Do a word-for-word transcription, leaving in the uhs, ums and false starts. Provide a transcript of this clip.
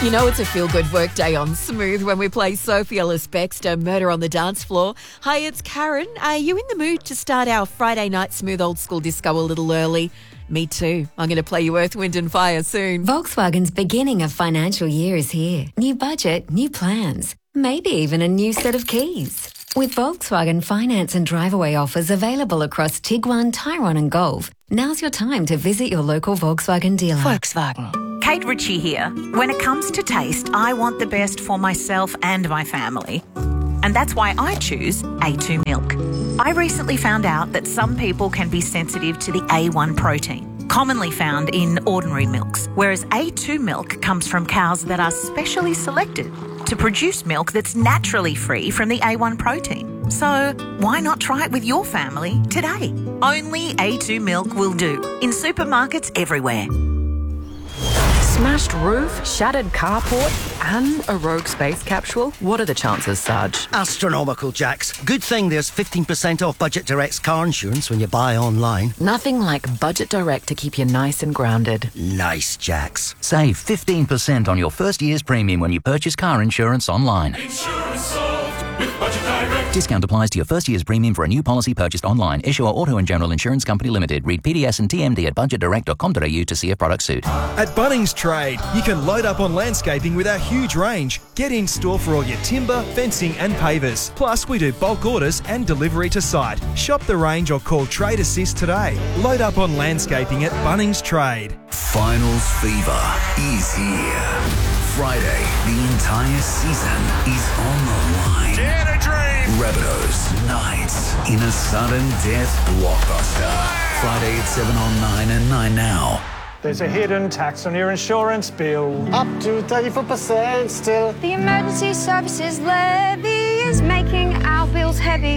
You know it's a feel-good work day on Smooth when we play Sophie Ellis-Bextor, Murder on the Dance Floor. Hi, it's Karen. Are you in the mood to start our Friday night Smooth Old School Disco a little early? Me too. I'm going to play you Earth, Wind and Fire soon. Volkswagen's beginning of financial year is here. New budget, new plans, maybe even a new set of keys. With Volkswagen finance and drive-away offers available across Tiguan, Tyrone and Golf, now's your time to visit your local Volkswagen dealer. Volkswagen. Kate Ritchie here. When it comes to taste, I want the best for myself and my family. And that's why I choose A two milk. I recently found out that some people can be sensitive to the A one protein, commonly found in ordinary milks, whereas A two milk comes from cows that are specially selected to produce milk that's naturally free from the A one protein. So why not try it with your family today? Only A two milk will do, in supermarkets everywhere. Smashed roof, shattered carport, and a rogue space capsule? What are the chances, Sarge? Astronomical, Jax. Good thing there's fifteen percent off Budget Direct's car insurance when you buy online. Nothing like Budget Direct to keep you nice and grounded. Nice, Jax. Save fifteen percent on your first year's premium when you purchase car insurance online. Insurance solved with Budget Direct. Discount applies to your first year's premium for a new policy purchased online. Issuer Auto and General Insurance Company Limited. Read P D S and T M D at budget direct dot com dot a u to see if products suit. At Bunnings Trade, you can load up on landscaping with our huge range. Get in store for all your timber, fencing and pavers. Plus, we do bulk orders and delivery to site. Shop the range or call Trade Assist today. Load up on landscaping at Bunnings Trade. Finals fever is here. Friday, the entire season is on the line. Dare to dream. Rabbitohs Knights in a sudden death blockbuster. Friday at seven on nine and nine now. There's a hidden tax on your insurance bill. Up to thirty-four percent still. The emergency services levy is making our bills heavy.